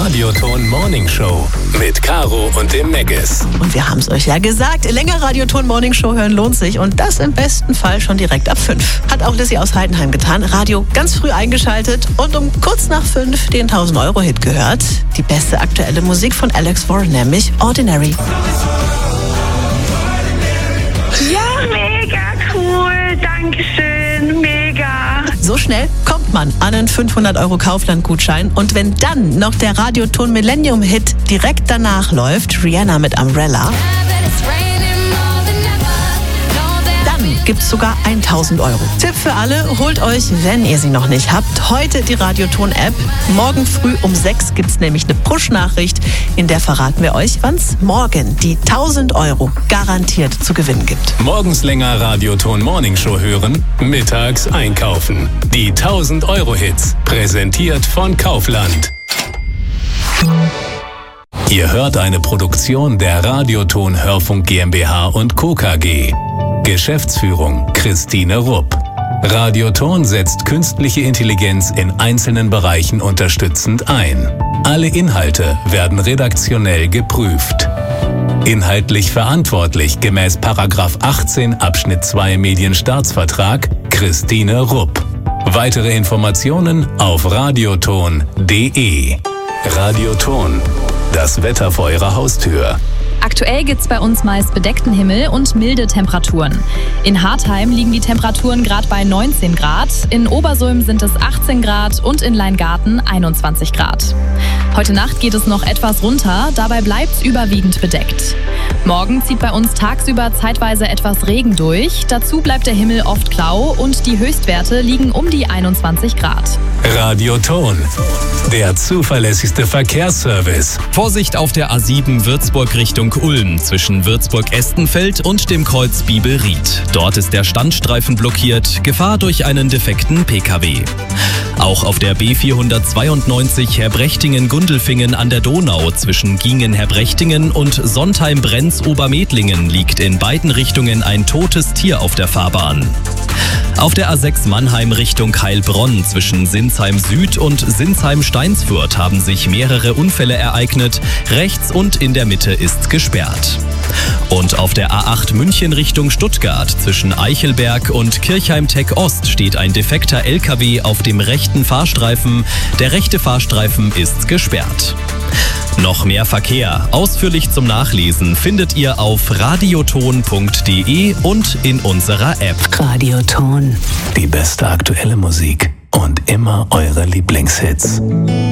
Radioton Morning Show mit Caro und dem Megis. Und wir haben es euch ja gesagt, länger Radioton Morning Show hören lohnt sich und das im besten Fall schon direkt ab 5. Hat auch Lissy aus Heidenheim getan, Radio ganz früh eingeschaltet und um kurz nach 5 den 1000-Euro-Hit gehört. Die beste aktuelle Musik von Alex Warren, nämlich Ordinary. Ja, mega cool, dankeschön, mega. So schnell kommt man an einen 500-Euro Kaufland-Gutschein und wenn dann noch der Radioton Millennium-Hit direkt danach läuft, Rihanna mit Umbrella, dann gibt's sogar 1000 Euro. Tipp für alle, holt euch, wenn ihr sie noch nicht habt, heute die Radioton-App. Morgen früh um 6 gibt's nämlich eine Push-Nachricht, in der verraten wir euch, wann's morgen die 1000 Euro garantiert zu gewinnen gibt. Morgens länger Radioton Morning Show hören, mittags einkaufen. Die 1000-Euro-Hits, präsentiert von Kaufland. Ihr hört eine Produktion der Radioton Hörfunk GmbH und Co. KG. Geschäftsführung Christine Rupp. Radioton setzt künstliche Intelligenz in einzelnen Bereichen unterstützend ein. Alle Inhalte werden redaktionell geprüft. Inhaltlich verantwortlich gemäß § 18 Abschnitt 2 Medienstaatsvertrag Christine Rupp. Weitere Informationen auf radioton.de. Radioton, das Wetter vor Ihrer Haustür. Aktuell gibt's bei uns meist bedeckten Himmel und milde Temperaturen. In Hartheim liegen die Temperaturen gerade bei 19 Grad, in Obersulm sind es 18 Grad und in Leingarten 21 Grad. Heute Nacht geht es noch etwas runter, dabei bleibt's überwiegend bedeckt. Morgen zieht bei uns tagsüber zeitweise etwas Regen durch, dazu bleibt der Himmel oft klau und die Höchstwerte liegen um die 21 Grad. Radioton, der zuverlässigste Verkehrsservice. Vorsicht auf der A7 Würzburg Richtung Ulm zwischen Würzburg-Estenfeld und dem Kreuz Bibelried. Dort ist der Standstreifen blockiert, Gefahr durch einen defekten Pkw. Auch auf der B492 Herbrechtingen-Gundelfingen an der Donau zwischen Gingen-Herbrechtingen und Sontheim-Brenz-Obermedlingen liegt in beiden Richtungen ein totes Tier auf der Fahrbahn. Auf der A6 Mannheim Richtung Heilbronn zwischen Sinsheim Süd und Sinsheim-Steinsfurt haben sich mehrere Unfälle ereignet. Rechts und in der Mitte ist gesperrt. Und auf der A8 München Richtung Stuttgart zwischen Eichelberg und Kirchheim-Tech Ost steht ein defekter LKW auf dem rechten Fahrstreifen. Der rechte Fahrstreifen ist gesperrt. Noch mehr Verkehr, ausführlich zum Nachlesen, findet ihr auf radioton.de und in unserer App. Radioton. Die beste aktuelle Musik und immer eure Lieblingshits.